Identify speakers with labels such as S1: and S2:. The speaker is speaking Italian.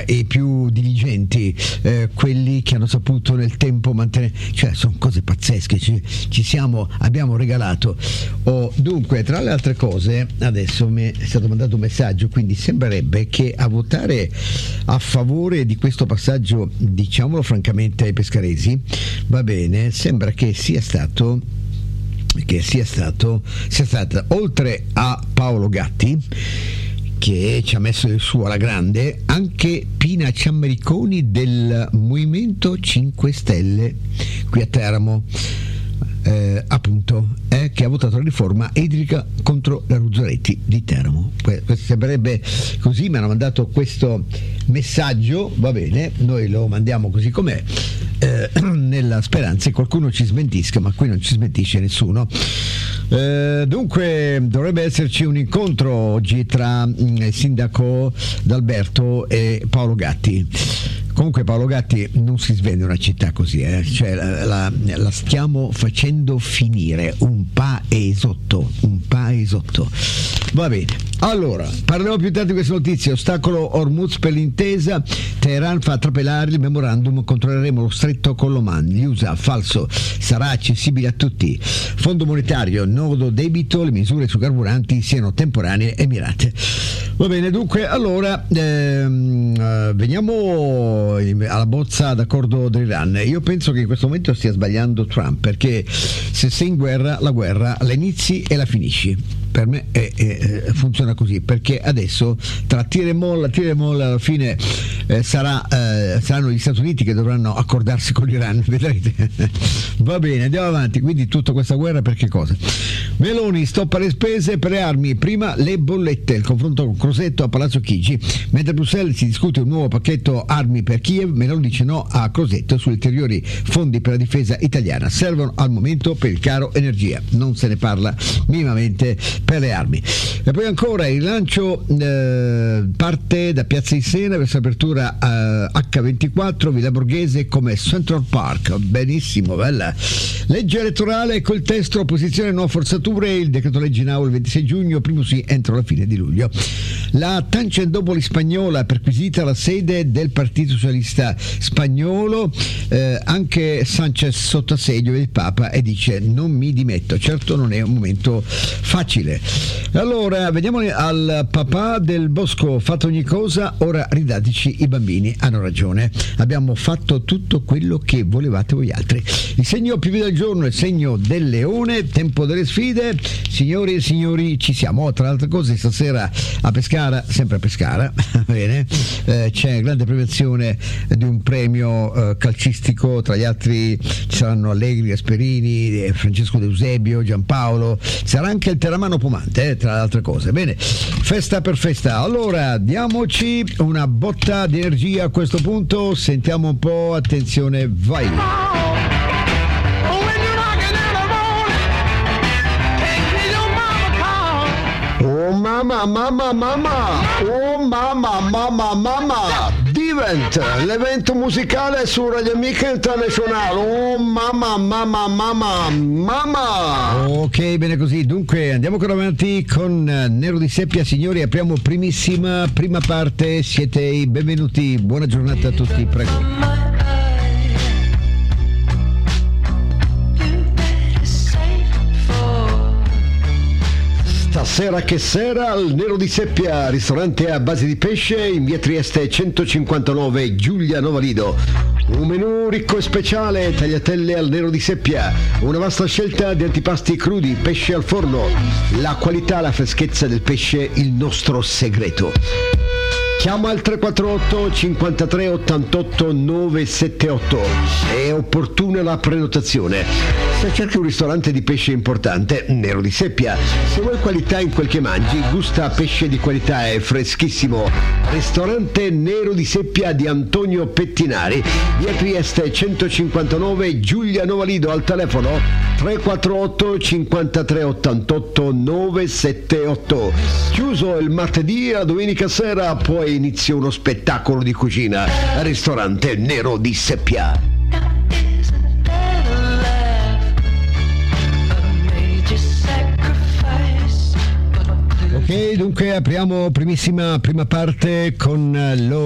S1: i più diligenti, quelli che hanno saputo nel tempo mantenere, cioè sono cose pazzesche, abbiamo regalato. Dunque, tra le altre cose, adesso mi è stato mandato un messaggio, quindi sembrerebbe che a votare a favore di questo passaggio, diciamolo francamente ai pescaresi, va bene, sembra che sia stata, oltre a Paolo Gatti, che ci ha messo il suo alla grande, anche Pina Ciammericoni del Movimento 5 Stelle qui a Teramo, che ha votato la riforma idrica contro la Ruzzaretti di Teramo. Questo sembrerebbe così, mi hanno mandato questo messaggio, va bene, noi lo mandiamo così com'è, nella speranza che qualcuno ci smentisca, ma qui non ci smentisce nessuno. Dunque dovrebbe esserci un incontro oggi tra il sindaco D'Alberto e Paolo Gatti. Comunque Paolo Gatti, non si svende una città così, cioè la stiamo facendo finire un paesotto. Va bene, allora parleremo più tardi di queste notizie. Ostacolo Hormuz per l'intesa, Teheran fa trapelare il memorandum, controlleremo lo stretto con l'Oman, gli USA, falso, sarà accessibile a tutti, Fondo monetario, nodo debito, le misure su carburanti siano temporanee e mirate. Va bene, dunque allora veniamo alla bozza d'accordo dell'Iran. Io penso che in questo momento stia sbagliando Trump, perché se sei in guerra, la guerra la inizi e la finisci. Per me funziona così, perché adesso tra tira e molla alla fine saranno gli Stati Uniti che dovranno accordarsi con l'Iran, vedrete. Va bene, andiamo avanti. Quindi tutta questa guerra per che cosa? Meloni stoppa le spese per le armi, prima le bollette, il confronto con Crosetto a Palazzo Chigi. Mentre a Bruxelles si discute un nuovo pacchetto armi per Kiev, Meloni dice no a Crosetto sugli ulteriori fondi per la difesa italiana, servono al momento per il caro energia, non se ne parla minimamente per le armi. E poi ancora il lancio parte da Piazza di Siena verso l'apertura H24 Villa Borghese come Central Park. Benissimo, bella legge elettorale col testo opposizione no forzature, il decreto legge in aula il 26 giugno, primo sì entro la fine di luglio. La Tangentopoli spagnola, perquisita la sede del Partito Socialista spagnolo, anche Sanchez sotto assedio del Papa e dice non mi dimetto. Certo non è un momento facile. Allora veniamo al papà del Bosco, fatto ogni cosa, ora ridateci i bambini, hanno ragione, abbiamo fatto tutto quello che volevate voi altri. Il segno più del giorno è il segno del leone, tempo delle sfide, signori e signori, ci siamo. Tra le altre cose stasera a Pescara, sempre a Pescara, bene, c'è grande premiazione di un premio calcistico, tra gli altri ci saranno Allegri, Gasperini, Francesco De Eusebio, Giampaolo, sarà anche il Teramano Pomante, tra le altre cose. Bene, festa per festa. Allora diamoci una botta di energia a questo punto, sentiamo un po', attenzione, vai.
S2: Oh mamma, oh mamma, Divent, l'evento musicale su Radio Amica Internazionale. Oh mamma.
S1: Ok, bene così. Dunque andiamo ancora avanti con Nero di Seppia, signori. Apriamo prima parte. Siete i benvenuti. Buona giornata a tutti, prego.
S2: Stasera che sera al Nero di Seppia, ristorante a base di pesce in via Trieste 159, Giulia Novalido. Un menù ricco e speciale, tagliatelle al Nero di Seppia, una vasta scelta di antipasti crudi, pesce al forno, la qualità, la freschezza del pesce, il nostro segreto. Chiama al 348 53 88 978, è opportuna la prenotazione. Se cerchi un ristorante di pesce importante, Nero di Seppia. Se vuoi qualità in quel che mangi, gusta pesce di qualità e freschissimo. Ristorante Nero di Seppia di Antonio Pettinari, via Trieste 159, Giulia Novalido, al telefono 348 53 88 978. Chiuso il martedì e la domenica sera, poi inizia uno spettacolo di cucina al ristorante Nero di Seppia.
S1: Ok, dunque apriamo prima parte con